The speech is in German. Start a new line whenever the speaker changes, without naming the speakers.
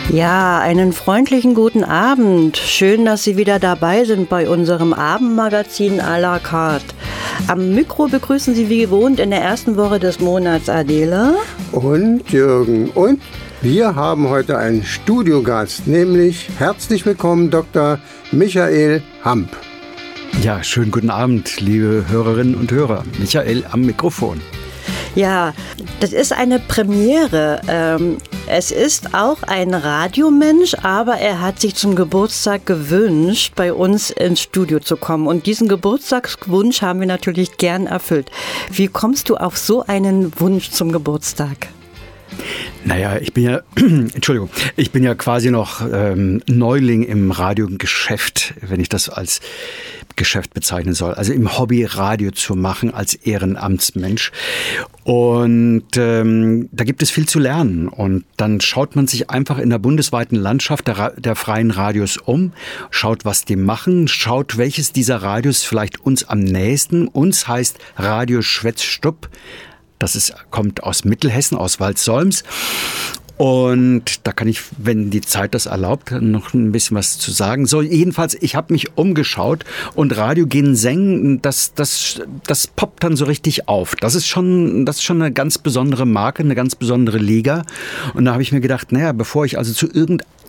Ja, einen freundlichen guten Abend. Schön, dass Sie wieder dabei sind bei unserem Abendmagazin à la carte. Am Mikro begrüßen Sie wie gewohnt in der ersten Woche des Monats Adela
und Jürgen. Und wir haben heute einen Studiogast, nämlich herzlich willkommen Dr. Michael Hamp.
Ja, schönen guten Abend, liebe Hörerinnen und Hörer. Michael am Mikrofon.
Ja, das ist eine Premiere. Es ist auch ein Radiomensch, aber er hat sich zum Geburtstag gewünscht, bei uns ins Studio zu kommen. Und diesen Geburtstagswunsch haben wir natürlich gern erfüllt. Wie kommst du auf so einen Wunsch zum Geburtstag?
Naja, ich bin ja quasi noch Neuling im Radiogeschäft, wenn ich das als Geschäft bezeichnen soll. Also im Hobby Radio zu machen als Ehrenamtsmensch. Und da gibt es viel zu lernen. Und dann schaut man sich einfach in der bundesweiten Landschaft der freien Radios um, schaut, was die machen, schaut, welches dieser Radios vielleicht uns am nächsten. Uns heißt Radio Schwetzstupp. Kommt aus Mittelhessen, aus Waldsolms. Und da kann ich, wenn die Zeit das erlaubt, noch ein bisschen was zu sagen. So, jedenfalls, ich habe mich umgeschaut und Radio Ginseng, das poppt dann so richtig auf. Das ist schon eine ganz besondere Marke, eine ganz besondere Liga. Und da habe ich mir gedacht, naja, bevor ich also zu